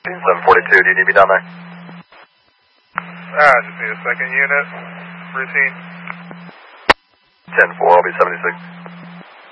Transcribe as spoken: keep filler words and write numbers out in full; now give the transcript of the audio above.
seven forty-two, do you need me down there? Ah, just need a second unit. Routine. ten four, I'll be seventy-six.